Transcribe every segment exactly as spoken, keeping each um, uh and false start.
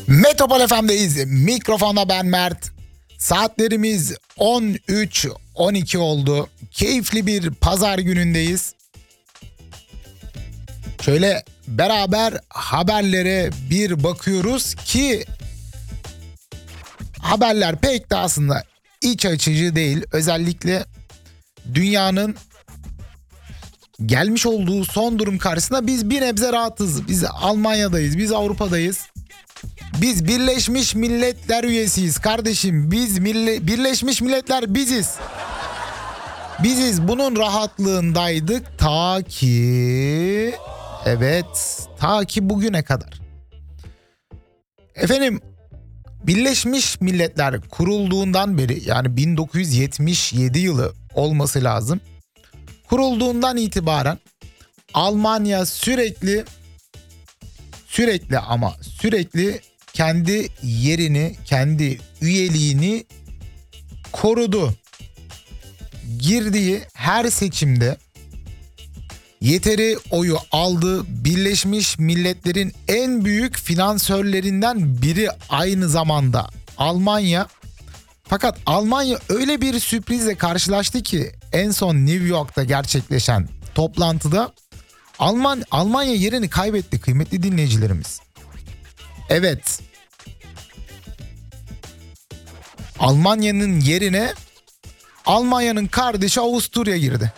Metropol F M'deyiz. Mikrofonda ben Mert. Saatlerimiz on üç on iki oldu. Keyifli bir pazar günündeyiz. Şöyle beraber haberlere bir bakıyoruz ki haberler pek de aslında iç açıcı değil. Özellikle dünyanın gelmiş olduğu son durum karşısında biz bir nebze rahatız. Biz Almanya'dayız, biz Avrupa'dayız. Biz Birleşmiş Milletler üyesiyiz kardeşim. Biz Mille- Birleşmiş Milletler biziz. Biziz, bunun rahatlığındaydık ta ki evet ta ki bugüne kadar. Efendim, Birleşmiş Milletler kurulduğundan beri, yani bin dokuz yüz yetmiş yedi yılı olması lazım. Kurulduğundan itibaren Almanya sürekli sürekli ama sürekli kendi yerini, kendi üyeliğini korudu. Girdiği her seçimde yeteri oyu aldı. Birleşmiş Milletler'in en büyük finansörlerinden biri aynı zamanda Almanya. Fakat Almanya öyle bir sürprizle karşılaştı ki en son New York'ta gerçekleşen toplantıda Alman Almanya yerini kaybetti kıymetli dinleyicilerimiz. Evet. Almanya'nın yerine Almanya'nın kardeşi Avusturya girdi.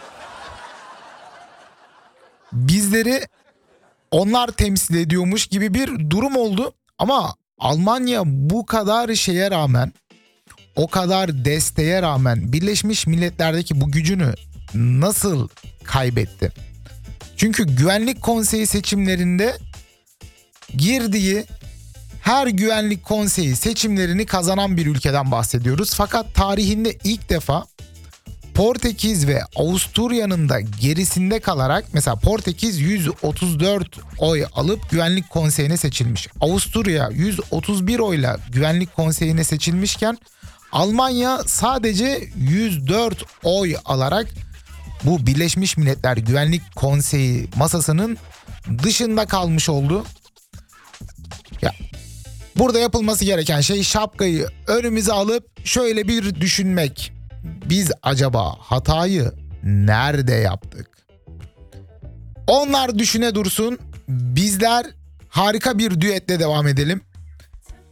Bizleri onlar temsil ediyormuş gibi bir durum oldu. Ama Almanya bu kadar şeye rağmen, o kadar desteğe rağmen Birleşmiş Milletler'deki bu gücünü nasıl kaybetti? Çünkü Güvenlik Konseyi seçimlerinde girdiği her Güvenlik Konseyi seçimlerini kazanan bir ülkeden bahsediyoruz. Fakat tarihinde ilk defa Portekiz ve Avusturya'nın da gerisinde kalarak, mesela Portekiz yüz otuz dört oy alıp Güvenlik Konseyi'ne seçilmiş. Avusturya yüz otuz bir oyla Güvenlik Konseyi'ne seçilmişken Almanya sadece yüz dört oy alarak bu Birleşmiş Milletler Güvenlik Konseyi masasının dışında kalmış oldu. Ya, burada yapılması gereken şey şapkayı önümüze alıp şöyle bir düşünmek. Biz acaba hatayı nerede yaptık? Onlar düşüne dursun. Bizler harika bir düetle devam edelim.